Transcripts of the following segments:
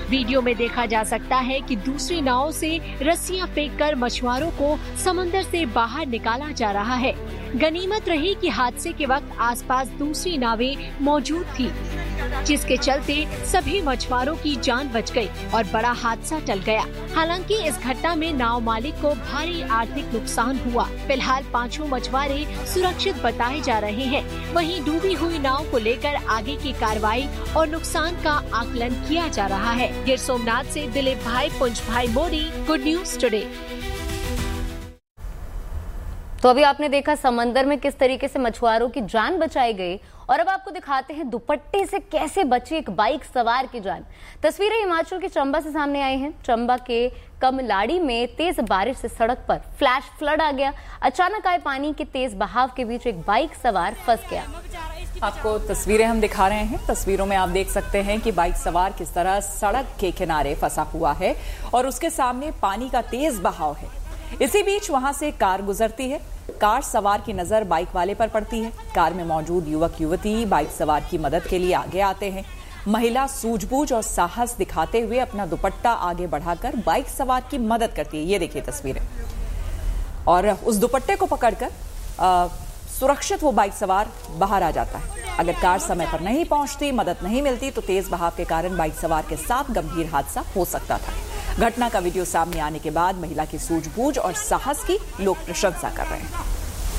Video में देखा जा सकता है कि दूसरी नाव से रस्सियां फेंककर मछुआरों को समंदर से बाहर निकाला जा रहा है। गनीमत रही कि हादसे के वक्त आसपास दूसरी नावें मौजूद थी, जिसके चलते सभी मछुआरों की जान बच गई और बड़ा हादसा टल गया। हालांकि इस घटना में नाव मालिक को भारी आर्थिक नुकसान हुआ। फिलहाल 5 मछुआरे सुरक्षित बताए जा रहे हैं। वहीं डूबी हुई नाव को लेकर आगे की कार्रवाई और नुकसान का आकलन किया जा रहा है। गिर सोमनाथ से दिलीप भाई, पुंज भाई मोदी, गुड न्यूज टुडे। तो अभी आपने देखा समंदर में किस तरीके से मछुआरों की जान बचाई गई, और अब आपको दिखाते हैं दुपट्टे से कैसे बची एक बाइक सवार की जान। तस्वीरें हिमाचल के चंबा से सामने आई हैं। चंबा के कमलाड़ी में तेज बारिश से सड़क पर फ्लैश फ्लड आ गया। अचानक आए पानी के तेज बहाव के बीच एक बाइक सवार फंस गया। आपको तस्वीरें हम दिखा रहे हैं। तस्वीरों में आप देख सकते हैं कि बाइक सवार किस तरह सड़क के किनारे फंसा हुआ है और उसके सामने पानी का तेज बहाव है। इसी बीच वहां से कार गुजरती है। कार सवार की नजर बाइक वाले पर पड़ती है। कार में मौजूद युवक युवती बाइक सवार की मदद के लिए आगे आते हैं। महिला सूझबूझ और साहस दिखाते हुए अपना दुपट्टा आगे बढ़ाकर बाइक सवार की मदद करती है। ये देखिए तस्वीरें। और उस दुपट्टे को पकड़कर सुरक्षित वो बाइक सवार बाहर आ जाता है। अगर कार समय पर नहीं पहुंचती, मदद नहीं मिलती, तो तेज बहाव के कारण बाइक सवार के साथ गंभीर हादसा हो सकता था। घटना का वीडियो सामने आने के बाद महिला की सूझबूझ और साहस की लोग प्रशंसा कर रहे हैं।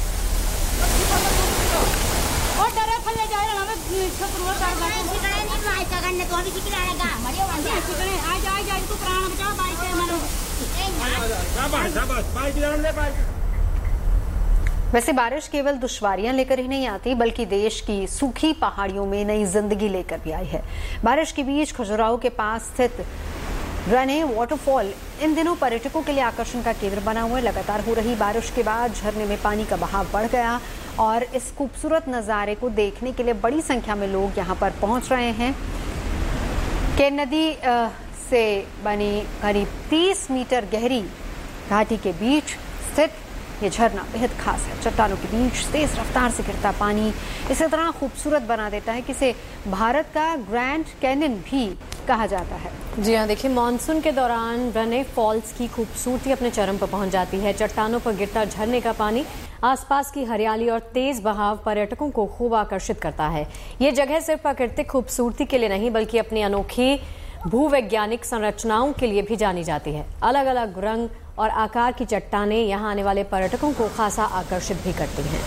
वैसे बारिश केवल दुश्वारियां लेकर ही नहीं आती, बल्कि देश की सूखी पहाड़ियों में नई जिंदगी लेकर भी आई है। बारिश के बीच खजुराहो के पास स्थित रने वाटरफॉल इन दिनों पर्यटकों के लिए आकर्षण का केंद्र बना हुआ है। लगातार हो रही बारिश के बाद झरने में पानी का बहाव बढ़ गया और इस खूबसूरत नजारे को देखने के लिए बड़ी संख्या में लोग यहां पर पहुंच रहे हैं। केन नदी से बनी करीब 30 मीटर गहरी घाटी के बीच स्थित ये झरना बेहद खास है। चट्टानों के बीच तेज रफ्तार से गिरता पानी इसे इतना खूबसूरत बना देता है कि इसे भारत का ग्रैंड कैनियन भी कहा जाता है। जी हाँ, देखिए मानसून के दौरान रने फॉल्स की खूबसूरती अपने चरम पर पहुंच जाती है। चट्टानों पर गिरता झरने का पानी, आसपास की हरियाली और तेज बहाव पर्यटकों को खूब आकर्षित करता है। ये जगह सिर्फ प्राकृतिक खूबसूरती के लिए नहीं, बल्कि अपनी अनोखी भूवैज्ञानिक संरचनाओं के लिए भी जानी जाती है। अलग अलग रंग और आकार की चट्टानें यहाँ आने वाले पर्यटकों को खासा आकर्षित भी करती हैं।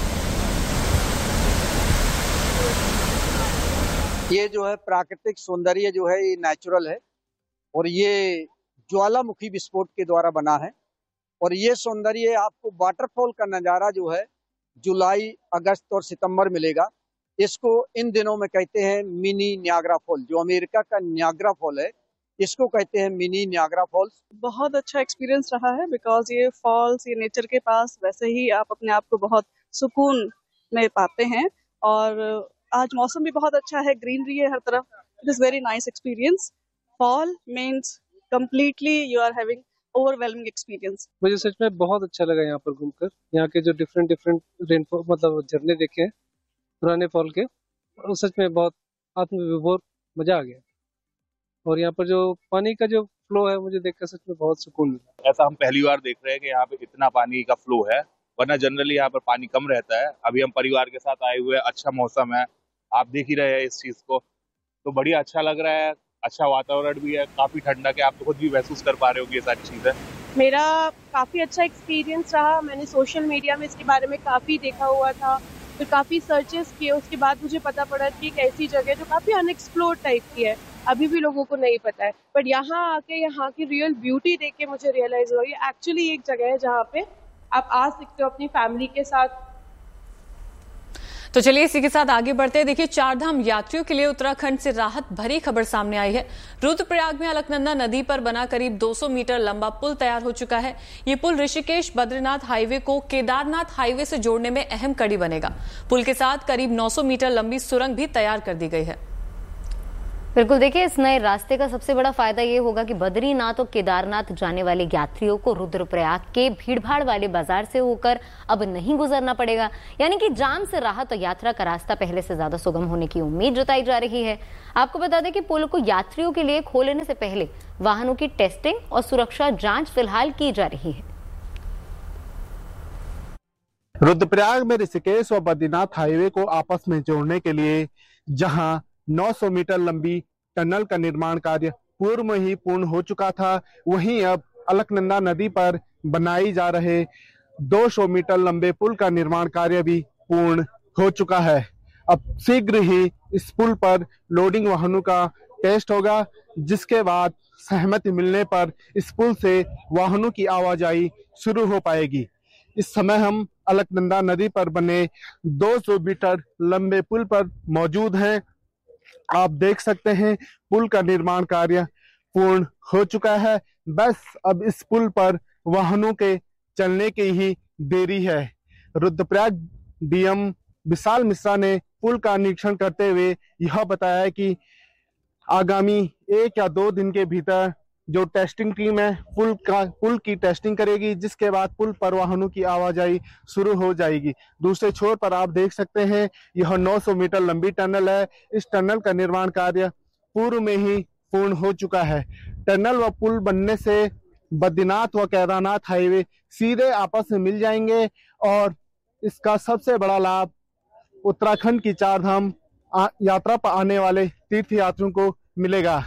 ये जो है प्राकृतिक सौंदर्य जो है ये नेचुरल है और ये ज्वालामुखी विस्फोट के द्वारा बना है। और ये सौंदर्य आपको वाटरफॉल का नज़ारा जो है जुलाई, अगस्त और सितंबर मिलेगा। इसको इन दिनों में कहते हैं मिनी नियाग्रा फॉल। जो अमेरिका का नियाग्रा फॉल है, इसको कहते हैं मिनी नियाग्रा फॉल्स। बहुत अच्छा एक्सपीरियंस रहा है, बिकॉज ये फॉल्स, ये नेचर के पास वैसे ही आप अपने आप को बहुत सुकून में पाते हैं। और आज मौसम भी बहुत अच्छा है, ग्रीनरी है हर तरफ। It is very nice experience. Fall means completely you are having overwhelming experience. मुझे सच में बहुत अच्छा लगा यहाँ पर घूमकर। यहाँ के जो डिफरेंट रेनफॉल मतलब झरने देखे हैं पुराने फॉल के, और सच में बहुत आत्मविभोर मजा आ गया। और यहाँ पर जो पानी का जो फ्लो है, मुझे देखकर सच में बहुत सुकून मिला। ऐसा हम पहली बार देख रहे हैं कि यहाँ पे इतना पानी का फ्लो है, वरना जनरली यहाँ पर पानी कम रहता है। अभी हम परिवार के साथ आए हुए हैं, अच्छा मौसम है, आप देख ही रहे हैं इस चीज को, तो बढ़िया अच्छा लग रहा है। अच्छा वातावरण भी है, काफी ठंडा के आप खुद भी महसूस कर पा रहे हो ये सारी चीजें। मेरा काफी अच्छा एक्सपीरियंस रहा। मैंने सोशल मीडिया में इसके बारे में काफी देखा हुआ था, फिर काफी सर्चेस किए। उसके बाद मुझे पता पड़ा कि एक ऐसी जगह जो काफी अनएक्सप्लोर्ड टाइप की है, अभी भी लोगों को नहीं पता है। बट यहाँ आके यहाँ की रियल ब्यूटी देख के मुझे रियलाइज हुआ ये एक्चुअली एक जगह है जहाँ पे आप आ सकते हो अपनी फैमिली के साथ। तो चलिए इसी के साथ आगे बढ़ते हैं। देखिए, चारधाम यात्रियों के लिए उत्तराखंड से राहत भरी खबर सामने आई है। रुद्रप्रयाग में अलकनंदा नदी पर बना करीब 200 मीटर लंबा पुल तैयार हो चुका है। ये पुल ऋषिकेश बद्रीनाथ हाईवे को केदारनाथ हाईवे से जोड़ने में अहम कड़ी बनेगा। पुल के साथ करीब 900 मीटर लंबी सुरंग भी तैयार कर दी गई है। बिल्कुल, देखिए इस नए रास्ते का सबसे बड़ा फायदा ये होगा कि बद्रीनाथ और केदारनाथ जाने वाले यात्रियों को रुद्रप्रयाग के भीड़भाड़ वाले बाजार से होकर अब नहीं गुजरना पड़ेगा। यानी कि जाम से राहत और यात्रा का रास्ता पहले से ज्यादा सुगम होने की उम्मीद जताई जा रही है। आपको बता दें कि पुल को यात्रियों के लिए खोलने से पहले वाहनों की टेस्टिंग और सुरक्षा जांच फिलहाल की जा रही है। रुद्रप्रयाग में ऋषिकेश और बद्रीनाथ हाईवे को आपस में जोड़ने के लिए जहां 900 मीटर लंबी टनल का निर्माण कार्य पूर्व में ही पूर्ण हो चुका था, वहीं अब अलकनंदा नदी पर बनाई जा रहे 200 मीटर लंबे पुल का निर्माण कार्य भी पूर्ण हो चुका है। अब शीघ्र ही इस पुल पर लोडिंग वाहनों का टेस्ट होगा, जिसके बाद सहमति मिलने पर इस पुल से वाहनों की आवाजाही शुरू हो पाएगी। इस समय हम अलकनंदा नदी पर बने 200 मीटर लंबे पुल पर मौजूद हैं। आप देख सकते हैं पुल का निर्माण कार्य पूर्ण हो चुका है, बस अब इस पुल पर वाहनों के चलने की ही देरी है। रुद्रप्रयाग डीएम विशाल मिश्रा ने पुल का निरीक्षण करते हुए यह बताया कि आगामी 1 या 2 दिन के भीतर जो टेस्टिंग टीम है पुल की टेस्टिंग करेगी, जिसके बाद पुल पर वाहनों की आवाजाही शुरू हो जाएगी। दूसरे छोर पर आप देख सकते हैं यह 900 मीटर लंबी टनल है। इस टनल का निर्माण कार्य पूर्व में ही पूर्ण हो चुका है। टनल व पुल बनने से बद्रीनाथ व केदारनाथ हाईवे सीधे आपस में मिल जाएंगे और इसका सबसे बड़ा लाभ उत्तराखंड की 4 धाम यात्रा पर आने वाले तीर्थ यात्रियों को मिलेगा।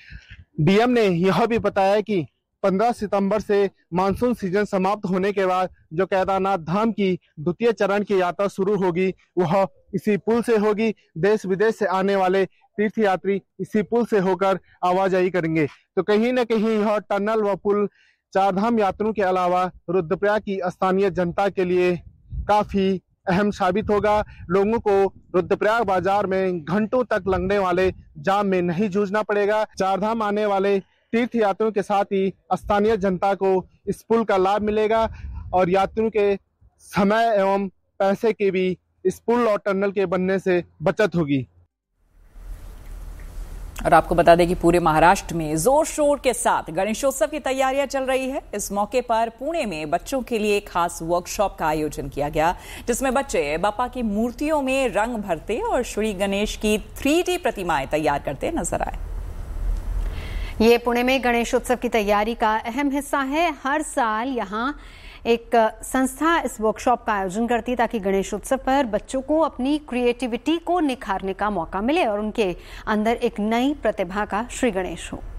डीएम ने यह भी बताया कि 15 सितंबर से मानसून सीजन समाप्त होने के बाद जो केदारनाथ धाम की द्वितीय चरण की यात्रा शुरू होगी वह इसी पुल से होगी। देश विदेश से आने वाले तीर्थ यात्री इसी पुल से होकर आवाजाही करेंगे। तो कहीं न कहीं यह टनल व पुल 4 धाम यात्रियों के अलावा रुद्रप्रयाग की स्थानीय जनता के लिए काफी अहम साबित होगा। लोगों को रुद्रप्रयाग बाजार में घंटों तक लगने वाले जाम में नहीं जूझना पड़ेगा। 4 धाम आने वाले तीर्थ यात्रियों के साथ ही स्थानीय जनता को इस पुल का लाभ मिलेगा और यात्रियों के समय एवं पैसे की भी इस पुल और टनल के बनने से बचत होगी। और आपको बता दें कि पूरे महाराष्ट्र में जोर शोर के साथ गणेशोत्सव की तैयारियां चल रही है। इस मौके पर पुणे में बच्चों के लिए खास वर्कशॉप का आयोजन किया गया, जिसमें बच्चे बापा की मूर्तियों में रंग भरते और श्री गणेश की 3D प्रतिमाएं तैयार करते नजर आए। ये पुणे में गणेशोत्सव की तैयारी का अहम हिस्सा है। हर साल यहाँ एक संस्था इस वर्कशॉप का आयोजन करती है ताकि गणेशोत्सव पर बच्चों को अपनी क्रिएटिविटी को निखारने का मौका मिले और उनके अंदर एक नई प्रतिभा का श्री गणेश हो।